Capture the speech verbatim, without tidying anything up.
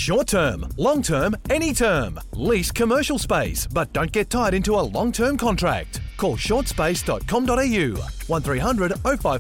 Short term, long term, any term. Lease commercial space, but don't get tied into a long term contract. Call short space dot com dot a u one three hundred oh five